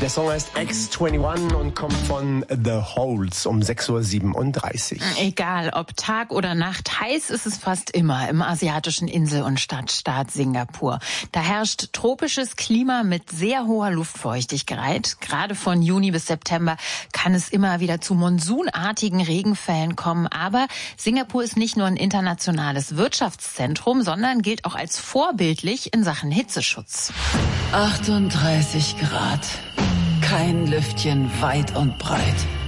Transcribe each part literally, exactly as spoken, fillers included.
Der Song heißt X einundzwanzig und kommt von The Holes um sechs Uhr siebenunddreißig. Egal ob Tag oder Nacht, heiß ist es fast immer im asiatischen Insel- und Stadtstaat Singapur. Da herrscht tropisches Klima mit sehr hoher Luftfeuchtigkeit. Gerade von Juni bis September kann es immer wieder zu monsunartigen Regenfällen kommen. Aber Singapur ist nicht nur ein internationales Wirtschaftszentrum, sondern gilt auch als vorbildlich in Sachen Hitzeschutz. achtunddreißig Grad. Kein Lüftchen weit und breit.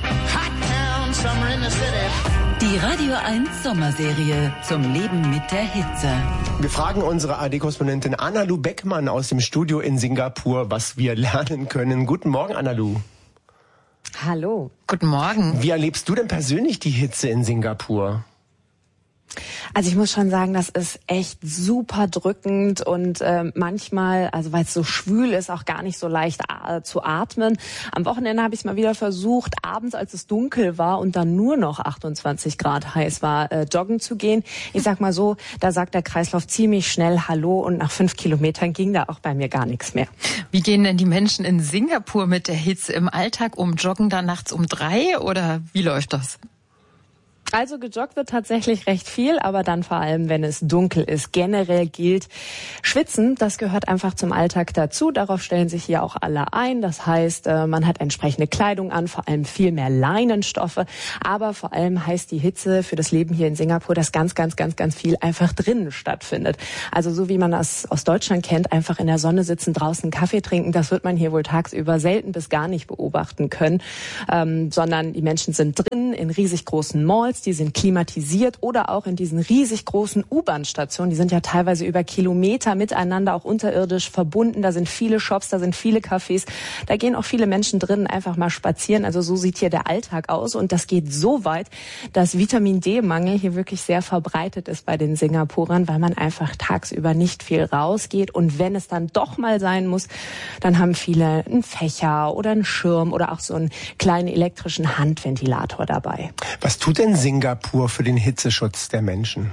Die Radio eins Sommerserie zum Leben mit der Hitze. Wir fragen unsere A D-Korrespondentin Anna-Lu Beckmann aus dem Studio in Singapur, was wir lernen können. Guten Morgen, Anna-Lu. Hallo. Guten Morgen. Wie erlebst du denn persönlich die Hitze in Singapur? Also ich muss schon sagen, das ist echt super drückend und äh, manchmal, also weil es so schwül ist, auch gar nicht so leicht äh, zu atmen. Am Wochenende habe ich es mal wieder versucht, abends, als es dunkel war und dann nur noch achtundzwanzig Grad heiß war, äh, joggen zu gehen. Ich sag mal so, da sagt der Kreislauf ziemlich schnell Hallo und nach fünf Kilometern ging da auch bei mir gar nichts mehr. Wie gehen denn die Menschen in Singapur mit der Hitze im Alltag um? Joggen dann nachts um drei oder wie läuft das? Also gejoggt wird tatsächlich recht viel, aber dann vor allem, wenn es dunkel ist. Generell gilt, Schwitzen, das gehört einfach zum Alltag dazu. Darauf stellen sich hier auch alle ein. Das heißt, man hat entsprechende Kleidung an, vor allem viel mehr Leinenstoffe. Aber vor allem heißt die Hitze für das Leben hier in Singapur, dass ganz, ganz, ganz, ganz viel einfach drinnen stattfindet. Also so wie man das aus Deutschland kennt, einfach in der Sonne sitzen, draußen Kaffee trinken, das wird man hier wohl tagsüber selten bis gar nicht beobachten können. Ähm, sondern die Menschen sind drin in riesig großen Malls, die sind klimatisiert oder auch in diesen riesig großen U-Bahn-Stationen. Die sind ja teilweise über Kilometer miteinander auch unterirdisch verbunden. Da sind viele Shops, da sind viele Cafés. Da gehen auch viele Menschen drinnen einfach mal spazieren. Also so sieht hier der Alltag aus. Und das geht so weit, dass Vitamin-D-Mangel hier wirklich sehr verbreitet ist bei den Singapurern, weil man einfach tagsüber nicht viel rausgeht. Und wenn es dann doch mal sein muss, dann haben viele einen Fächer oder einen Schirm oder auch so einen kleinen elektrischen Handventilator dabei. Was tut denn Singapur für den Hitzeschutz der Menschen?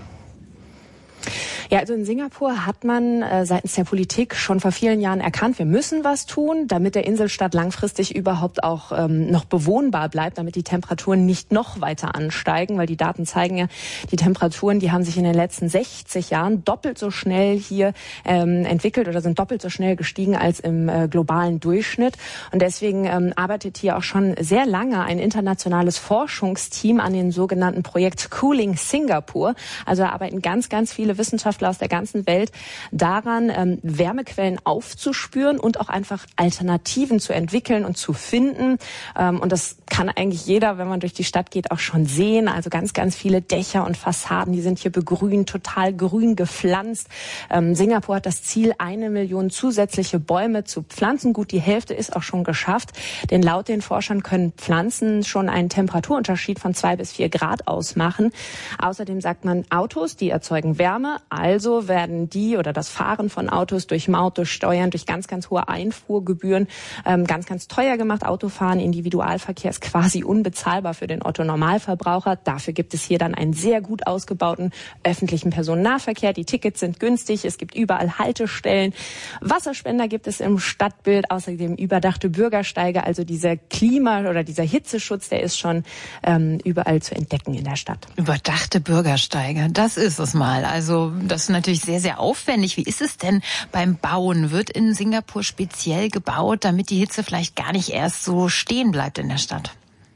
Ja, also in Singapur hat man äh, seitens der Politik schon vor vielen Jahren erkannt, wir müssen was tun, damit der Inselstaat langfristig überhaupt auch ähm, noch bewohnbar bleibt, damit die Temperaturen nicht noch weiter ansteigen, weil die Daten zeigen ja, die Temperaturen, die haben sich in den letzten sechzig Jahren doppelt so schnell hier ähm, entwickelt oder sind doppelt so schnell gestiegen als im äh, globalen Durchschnitt. Und deswegen ähm, arbeitet hier auch schon sehr lange ein internationales Forschungsteam an dem sogenannten Projekt Cooling Singapore. Also da arbeiten ganz, ganz viele Wissenschaftler aus der ganzen Welt daran, ähm, Wärmequellen aufzuspüren und auch einfach Alternativen zu entwickeln und zu finden. Ähm, und das kann eigentlich jeder, wenn man durch die Stadt geht, auch schon sehen. Also ganz, ganz viele Dächer und Fassaden, die sind hier begrünt, total grün gepflanzt. Ähm, Singapur hat das Ziel, eine Million zusätzliche Bäume zu pflanzen. Gut, die Hälfte ist auch schon geschafft. Denn laut den Forschern können Pflanzen schon einen Temperaturunterschied von zwei bis vier Grad ausmachen. Außerdem sagt man, Autos, die erzeugen Wärme. Also werden die oder das Fahren von Autos durch Maut, durch Steuern, durch ganz, ganz hohe Einfuhrgebühren ähm, ganz, ganz teuer gemacht. Autofahren, Individualverkehr ist quasi unbezahlbar für den Otto-Normalverbraucher. Dafür gibt es hier dann einen sehr gut ausgebauten öffentlichen Personennahverkehr. Die Tickets sind günstig, es gibt überall Haltestellen. Wasserspender gibt es im Stadtbild, außerdem überdachte Bürgersteige. Also dieser Klima- oder dieser Hitzeschutz, der ist schon ähm, überall zu entdecken in der Stadt. Überdachte Bürgersteige, das ist es mal. Also das ist natürlich sehr, sehr aufwendig. Wie ist es denn beim Bauen? Wird in Singapur speziell gebaut, damit die Hitze vielleicht gar nicht erst so stehen bleibt in der Stadt?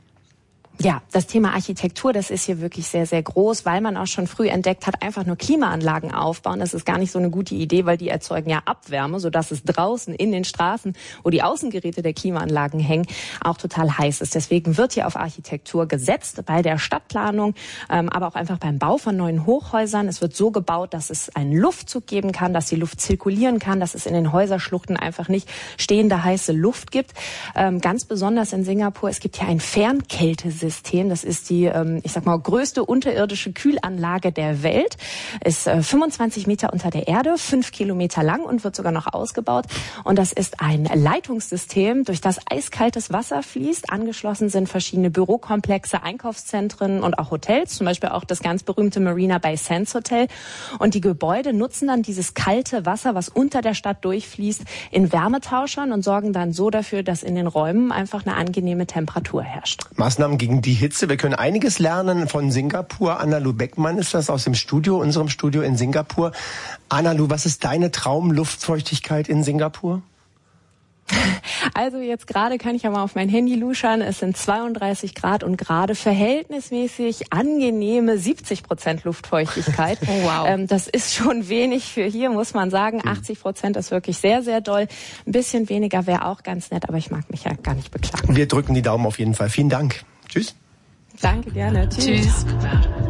Ja, das Thema Architektur, das ist hier wirklich sehr, sehr groß, weil man auch schon früh entdeckt hat, einfach nur Klimaanlagen aufbauen. Das ist gar nicht so eine gute Idee, weil die erzeugen ja Abwärme, sodass es draußen in den Straßen, wo die Außengeräte der Klimaanlagen hängen, auch total heiß ist. Deswegen wird hier auf Architektur gesetzt bei der Stadtplanung, ähm, aber auch einfach beim Bau von neuen Hochhäusern. Es wird so gebaut, dass es einen Luftzug geben kann, dass die Luft zirkulieren kann, dass es in den Häuserschluchten einfach nicht stehende heiße Luft gibt. Ähm, ganz besonders in Singapur, es gibt hier ein Fernkältesystem. System. Das ist die, ich sag mal, größte unterirdische Kühlanlage der Welt. Ist fünfundzwanzig Meter unter der Erde, fünf Kilometer lang und wird sogar noch ausgebaut. Und das ist ein Leitungssystem, durch das eiskaltes Wasser fließt. Angeschlossen sind verschiedene Bürokomplexe, Einkaufszentren und auch Hotels, zum Beispiel auch das ganz berühmte Marina Bay Sands Hotel. Und die Gebäude nutzen dann dieses kalte Wasser, was unter der Stadt durchfließt, in Wärmetauschern und sorgen dann so dafür, dass in den Räumen einfach eine angenehme Temperatur herrscht. Maßnahmen gegen die Hitze. Wir können einiges lernen von Singapur. Anna-Lu Beckmann ist das aus dem Studio, unserem Studio in Singapur. Anna-Lu, was ist deine Traumluftfeuchtigkeit in Singapur? Also jetzt gerade kann ich ja mal auf mein Handy luschern. Es sind zweiunddreißig Grad und gerade verhältnismäßig angenehme siebzig Prozent Luftfeuchtigkeit. Oh, wow. Ähm, das ist schon wenig für hier, muss man sagen. achtzig Prozent ist wirklich sehr, sehr doll. Ein bisschen weniger wäre auch ganz nett, aber ich mag mich ja gar nicht beklagen. Wir drücken die Daumen auf jeden Fall. Vielen Dank. Tschüss. Danke, gerne. Tschüss. Tschüss.